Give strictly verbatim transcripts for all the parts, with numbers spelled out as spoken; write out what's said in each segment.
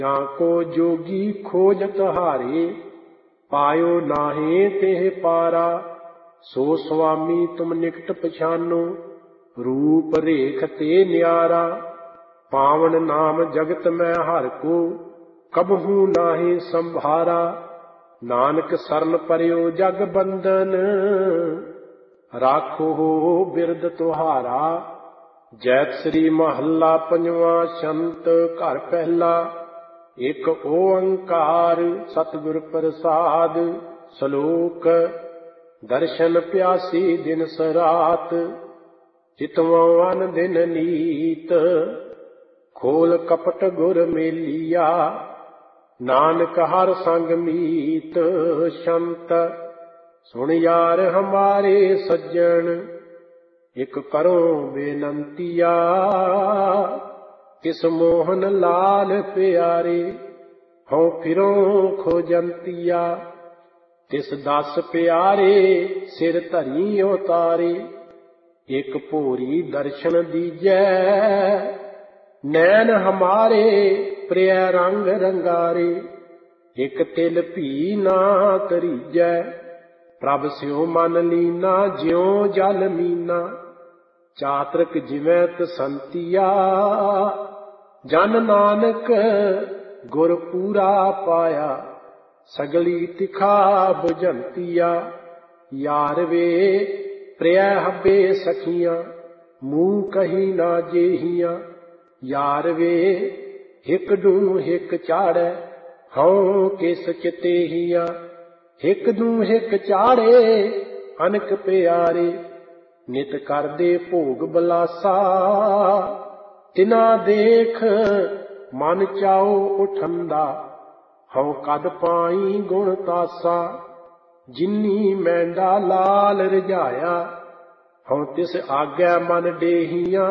जाको जोगी खोजत हारे, पायो नाहे तेह पारा। सो स्वामी तुम निकट पछानो, रूप रेख ते न्यारा। पावन नाम जगत में हर को, कबहू नाहे संभारा। नानक सरन परयो जग बंदन, राखो हो बिरद तुहारा। जैत श्री महला पंजवा शंत घर पहला। एक ओंकार सतगुर प्रसाद, सलोक दर्शन प्यासी दिन सरात। चितवों अन दिन नीत, खोल कपट गुर मेलिया। नानक हर संग मीत शंत, सुन यार हमारे सज्जन। एक करो बेनंतिया, किस मोहन लाल प्यारे। हों फिरो खोजंतिया, तिस दस प्यारे सिर धरी उतारे। एक भोरी दर्शन दीजै, नैन हमारे प्रिय रंग रंगारे। एक तिल भी ना तरीजै, प्रभ स्यो मन लीना ज्यों जल मीना। चातरक जिवें तसंतिया, जन नानक गुर पूरा पाया। सगली तिखा बुझंतिया, यार वे प्रिय हबे सखियां। मुँह कही ना जेहियां, यार वे हिक दू हिक चाड़ै। हों किस चितेहियां, हिक दू हिक चाड़े अनक प्यारे। नित करदे भोग बलासा, तिना देख मन चाओ उठंदा। हਉ कद पाई गुण तासा, जिन्नी मैंडा लाल रजाया। हਉ तिस आज्ञा मन डेहियां,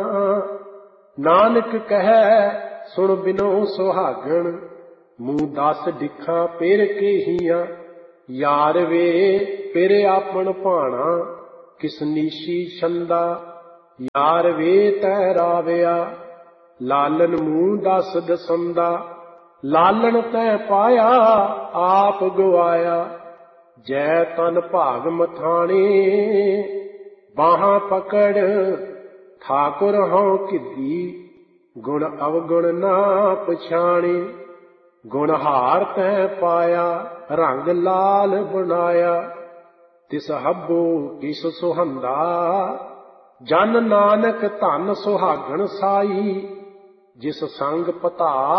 नानक कहे सुन बिनो सुहागण। मुँह दस डिखा पेर केहियां, यार वे पिर आपन भाणा। किस नीशी छंदा, यार वे तैराविया। लालन मुँह दस दसंदा, लालन तै पाया आप गवाया। जै तन भाग मथाने, बाहां पकड़ ठाकुर हਉ किधी। गुण अवगुण ना पछाणे, गुण हार तै पाया। रंग लाल बनाया, तिस हब्बो किस सुहंदा। जन नानक धन सुहागण साई, जिस संग पता